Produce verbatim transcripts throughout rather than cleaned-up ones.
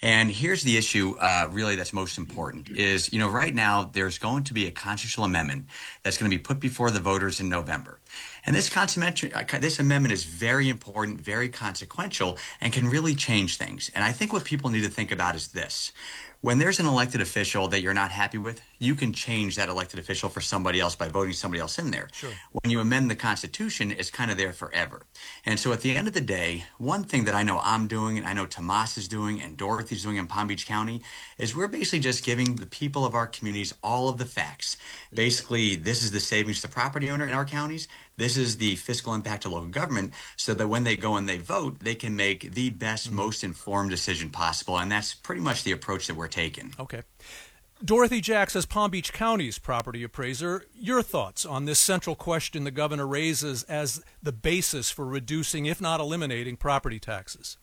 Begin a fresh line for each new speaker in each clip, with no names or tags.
And here's the issue, uh, really, that's most important is, you know, right now there's going to be a constitutional amendment that's going to be put before the voters in November. And this consummation- uh, this amendment is very important, very consequential, and can really change things. And I think what people need to think about is this. When there's an elected official that you're not happy with, you can change that elected official for somebody else by voting somebody else in there.
Sure.
When you amend the Constitution, it's kind of there forever. And so at the end of the day, one thing that I know I'm doing, and I know Tomas is doing, and Dorothy's doing in Palm Beach County, is we're basically just giving the people of our communities all of the facts. Basically, this is the savings to the property owner in our counties. This is the fiscal impact to local government, so that when they go and they vote, they can make the best,
Mm-hmm.
most informed decision possible. And that's pretty much the approach that we're taking.
Okay. Dorothy Jacks, as Palm Beach County's property appraiser, your thoughts on this central question the governor raises as the basis for reducing, if not eliminating, property taxes?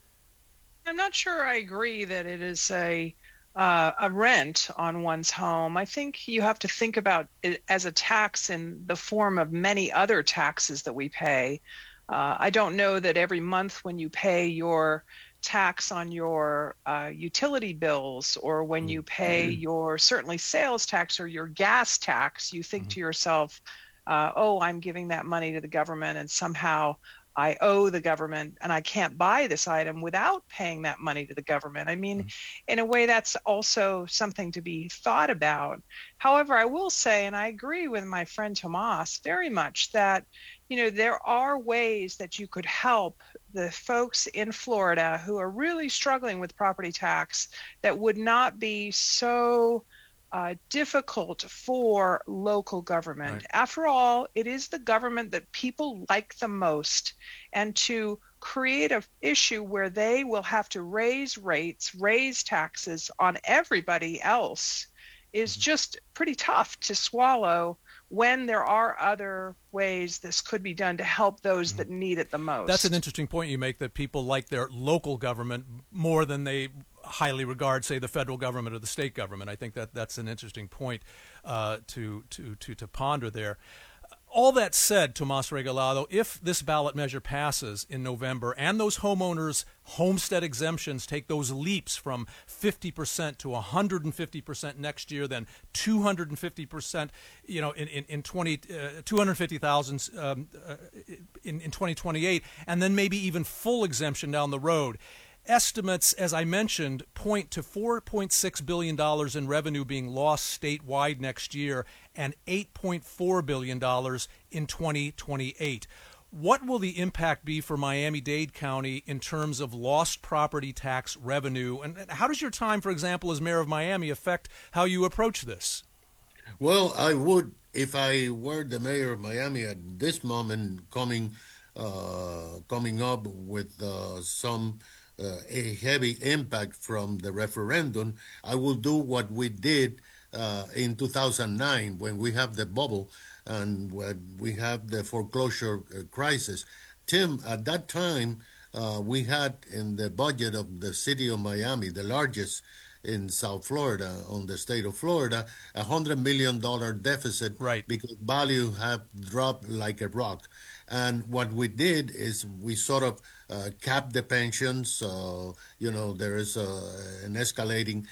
I'm not sure I agree that it is a uh, a rent on one's home. I think you have to think about it as a tax in the form of many other taxes that we pay. Uh, I don't know that every month when you pay your tax on your uh, utility bills, or when you pay
Mm-hmm.
your certainly sales tax or your gas tax, you think
Mm-hmm.
to yourself, uh, oh, I'm giving that money to the government and somehow I owe the government and I can't buy this item without paying that money to the government. I mean, in a way, that's also something to be thought about. However, I will say, and I agree with my friend Tomas very much, that, you know, there are ways that you could help the folks in Florida who are really struggling with property tax that would not be so Uh, difficult for local government.
Right.
After all, it is the government that people like the most. And to create an issue where they will have to raise rates, raise taxes on everybody else is just pretty tough to swallow when there are other ways this could be done to help those that need it the most.
That's an interesting point you make, that people like their local government more than they highly regard, say, the federal government or the state government. I think that that's an interesting point uh, to, to, to, to ponder there. All that said, Tomas Regalado, if this ballot measure passes in November and those homeowners' homestead exemptions take those leaps from fifty percent to one hundred fifty percent next year, then two hundred fifty percent, you know, in, in, in twenty, uh, two hundred fifty thousand um, uh, in, in twenty twenty-eight, and then maybe even full exemption down the road. Estimates, as I mentioned, point to four point six billion dollars in revenue being lost statewide next year and eight point four billion dollars in twenty twenty-eight. What will the impact be for Miami-Dade County in terms of lost property tax revenue? And how does your time, for example, as mayor of Miami affect how you approach this?
Well, I would, if I were the mayor of Miami at this moment, coming uh, coming up with uh, some uh, a heavy impact from the referendum, I will do what we did uh, in two thousand nine when we have the bubble and when we have the foreclosure uh, crisis. Tim, at that time, uh, we had in the budget of the city of Miami, the largest in South Florida, on the state of Florida, a hundred million dollar deficit,
right,
because value have dropped like a rock. And what we did is we sort of uh, capped the pensions. Uh, you know, there is a, an escalating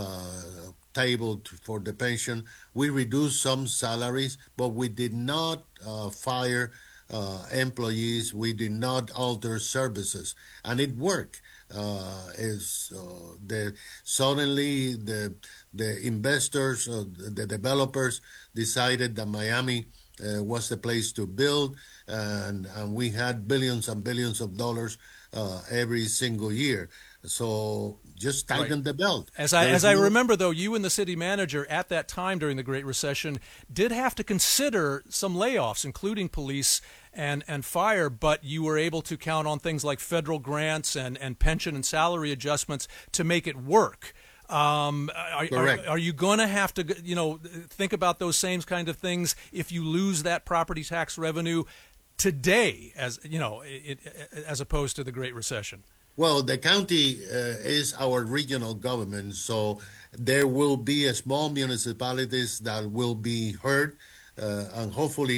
uh, table to, for the pension. We reduced some salaries, but we did not uh, fire uh, employees. We did not alter services, and it worked. Uh, is uh, the suddenly the the investors, uh, the developers decided that Miami uh, was the place to build, and, and we had billions and billions of dollars uh, every single year. So just tighten
right.
the belt.
As I
There's
as I
no...
remember, though, you and the city manager at that time during the Great Recession did have to consider some layoffs, including police and, and fire, but you were able to count on things like federal grants and, and pension and salary adjustments to make it work. Um, are,
Correct.
Are, are you going to have to, you know, think about those same kind of things if you lose that property tax revenue today, as you know, it, as opposed to the Great Recession?
Well, the county uh, is our regional government, so there will be a small municipalities that will be hurt, uh, and hopefully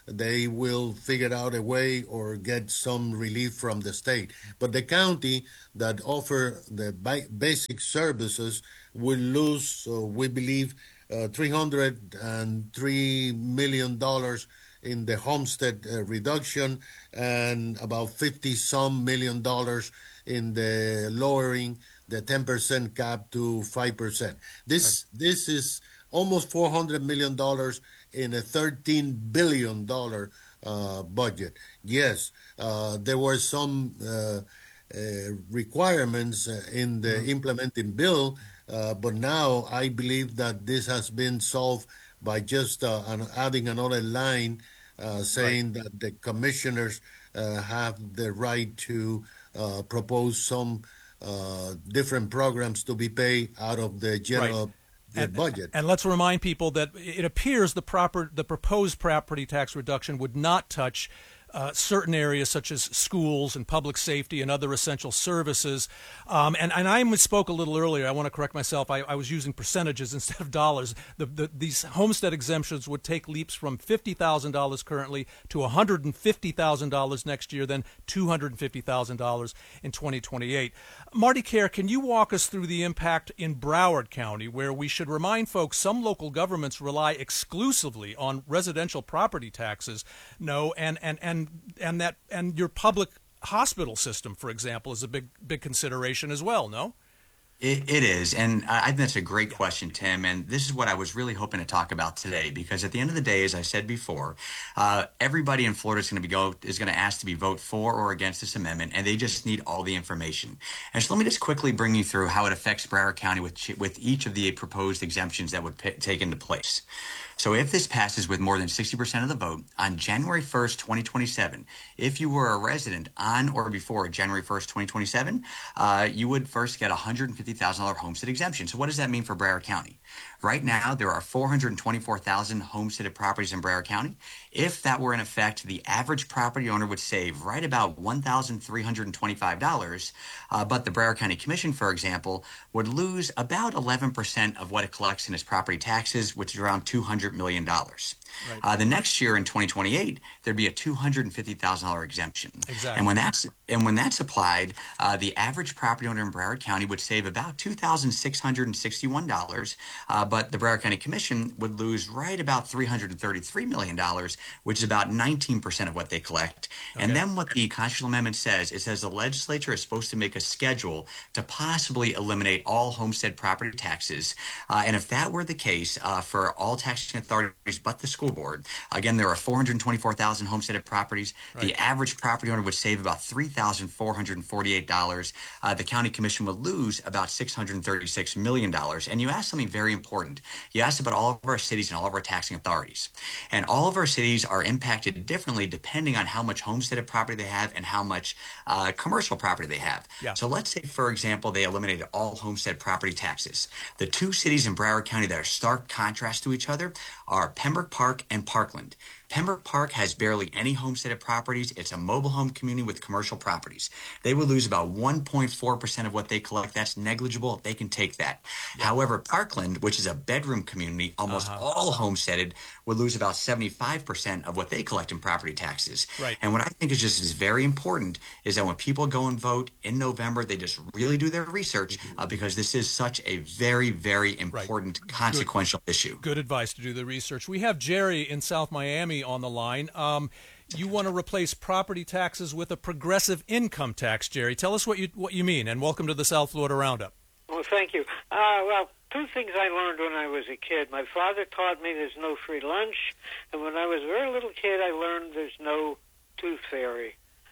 they will figure out a way or get some relief from the state. But the county that offer the ba- basic services will lose, so we believe, uh, three hundred three million dollars in the homestead uh, reduction and about fifty some million dollars in the lowering the ten percent cap to five percent. This right. This is almost four hundred million dollars in a thirteen billion dollars uh, budget. Yes, uh, there were some uh, uh, requirements uh, in the mm-hmm. implementing bill, uh, but now I believe that this has been solved by just uh, an, adding another line uh, saying right. that the commissioners uh, have the right to uh, propose some uh, different programs to be paid out of the general
right.
the
and,
budget.
And let's remind people that it appears the proper the proposed property tax reduction would not touch Uh, certain areas such as schools and public safety and other essential services. Um, and, and I misspoke a little earlier. I want to correct myself. I, I was using percentages instead of dollars. The, the, these homestead exemptions would take leaps from fifty thousand dollars currently to one hundred fifty thousand dollars next year, then two hundred fifty thousand dollars in twenty twenty-eight. Marty Kerr, can you walk us through the impact in Broward County, where we should remind folks some local governments rely exclusively on residential property taxes? No, and, and, and and that and your public hospital system, for example, is a big big consideration as well. No,
it, it is, and I think that's a great question, Tim. And this is what I was really hoping to talk about today, because at the end of the day, as I said before, uh, everybody in Florida is going to be go is going to ask to be vote for or against this amendment, and they just need all the information. And so let me just quickly bring you through how it affects Broward County with with each of the proposed exemptions that would p- take into place. So if this passes with more than sixty percent of the vote on January first, twenty twenty-seven, if you were a resident on or before January first, twenty twenty-seven, uh, you would first get a one hundred fifty thousand dollars homestead exemption. So what does that mean for Broward County? Right now, there are four hundred twenty-four thousand homesteaded properties in Broward County. If that were in effect, the average property owner would save right about one thousand three hundred twenty-five dollars, uh, but the Broward County Commission, for example, would lose about eleven percent of what it collects in its property taxes, which is around two hundred million dollars. Right. Uh, the next year in twenty twenty-eight, there'd be a two hundred fifty thousand dollars exemption.
Exactly.
And when that's and when that's applied, uh, the average property owner in Broward County would save about two thousand six hundred sixty-one dollars, uh, but the Broward County Commission would lose right about three hundred thirty-three million dollars, which is about nineteen percent of what they collect. Okay. And then what the constitutional amendment says, it says the legislature is supposed to make a schedule to possibly eliminate all homestead property taxes. Uh, and if that were the case uh, for all taxing authorities but the school board, again, there are four hundred twenty-four thousand homesteaded properties. Right. The average property owner would save about three thousand four hundred forty-eight dollars. Uh, the county commission would lose about six hundred thirty-six million dollars. And you asked something very important. You asked about all of our cities and all of our taxing authorities. And all of our cities are impacted differently depending on how much homesteaded property they have and how much uh, commercial property they have. Yeah. So let's say, for example, they eliminated all homestead property taxes. The two cities in Broward County that are stark contrast to each other are Pembroke Park and Parkland. Pembroke Park has barely any homesteaded properties. It's a mobile home community with commercial properties. They would lose about one point four percent of what they collect. That's negligible. They can take that. Yeah. However, Parkland, which is a bedroom community, almost uh-huh. all homesteaded, would lose about seventy-five percent of what they collect in property taxes. Right. And what I think is just is very important is that when people go and vote in November, they just really do their research uh, because this is such a very, very important, right. consequential
Good.
issue.
Good advice to do the research. We have Jerry in South Miami on the line. Um, you want to replace property taxes with a progressive income tax, Jerry. Tell us what you what you mean, and welcome to the South Florida Roundup.
Well, thank you. Uh, well, two things I learned when I was a kid. My father taught me there's no free lunch, and when I was a very little kid, I learned there's no tooth fairy.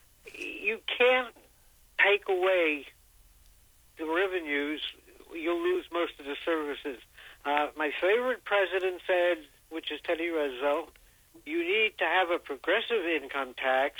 You can't take away the revenues. You'll lose most of the services. Uh, my favorite president said, which is Teddy Roosevelt, you need to have a progressive income tax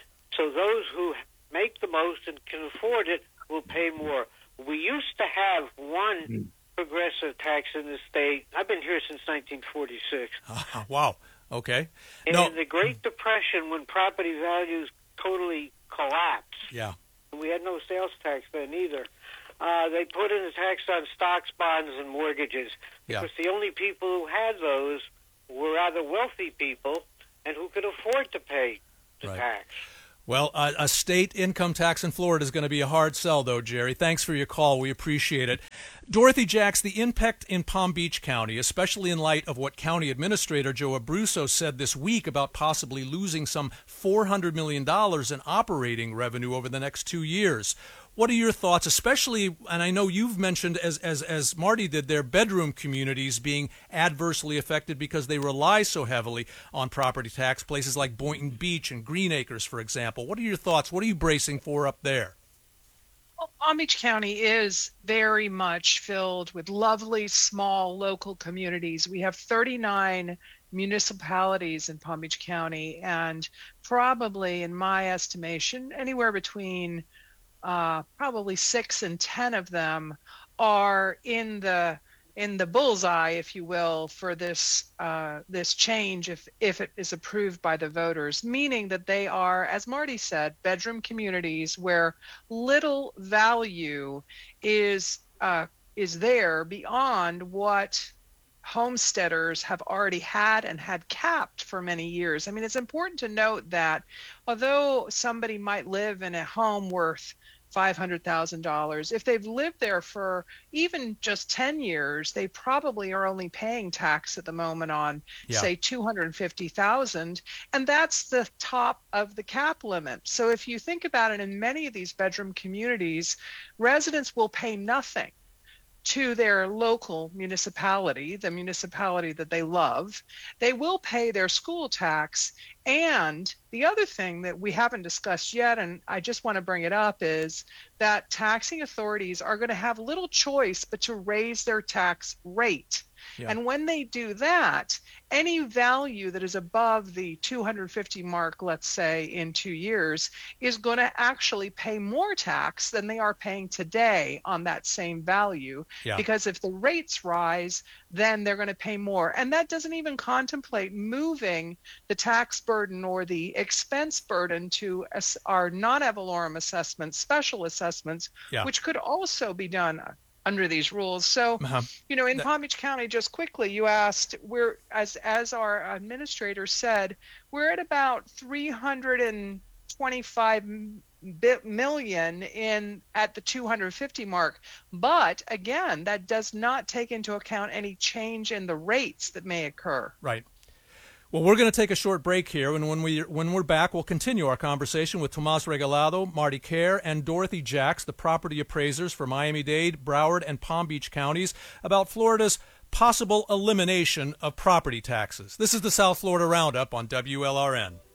so those who make the most and can afford it will pay more. We used to have one mm. progressive tax in the state. I've been here since nineteen forty-six.
Uh, wow. Okay.
And
no.
in the Great Depression, when property values totally collapsed,
yeah,
we had no sales tax then either. Uh, they put in a tax on stocks, bonds, and mortgages because yeah. the only people who had those were either wealthy people and who could afford to pay the
Right.
tax.
Well, uh, a state income tax in Florida is going to be a hard sell, though, Jerry. Thanks for your call. We appreciate it. Dorothy Jacks, the impact in Palm Beach County, especially in light of what County Administrator Joe Abruzzo said this week about possibly losing some four hundred million dollars in operating revenue over the next two years. What are your thoughts, especially, and I know you've mentioned, as, as, as Marty did, their bedroom communities being adversely affected because they rely so heavily on property tax, places like Boynton Beach and Green Acres, for example. What are your thoughts? What are you bracing for up there?
Well, Palm Beach County is very much filled with lovely, small, local communities. We have thirty-nine municipalities in Palm Beach County, and probably, in my estimation, anywhere between uh, probably six and ten of them are in the in the bullseye, if you will, for this uh, this change if if it is approved by the voters, meaning that they are, as Marty said, bedroom communities where little value is uh, is there beyond what homesteaders have already had and had capped for many years. I mean, it's important to note that although somebody might live in a home worth five hundred thousand dollars, if they've lived there for even just ten years, they probably are only paying tax at the moment on,
Yeah.
say, two hundred fifty thousand dollars, and that's the top of the cap limit. So if you think about it, in many of these bedroom communities, residents will pay nothing to their local municipality, the municipality that they love. They will pay their school tax. And the other thing that we haven't discussed yet, and I just want to bring it up, is that taxing authorities are going to have little choice but to raise their tax rate.
Yeah.
And when they do that, any value that is above the two hundred fifty mark, let's say in two years, is going to actually pay more tax than they are paying today on that same value.
Yeah.
Because if the rates rise, then they're going to pay more. And that doesn't even contemplate moving the tax burden or the expense burden to as- our non-ad valorem assessments, special assessments,
Yeah.
which could also be done under these rules. So,
Uh-huh.
you know, in
That-
Palm Beach County, just quickly, you asked, we're, as as our administrator said, we're at about three hundred twenty-five bi- million in at the two hundred fifty mark. But again, that does not take into account any change in the rates that may occur.
Right. Well, we're going to take a short break here, and when, we, when we're back, we'll continue our conversation with Tomas Regalado, Marty Kerr, and Dorothy Jacks, the property appraisers for Miami-Dade, Broward, and Palm Beach counties, about Florida's possible elimination of property taxes. This is the South Florida Roundup on W L R N.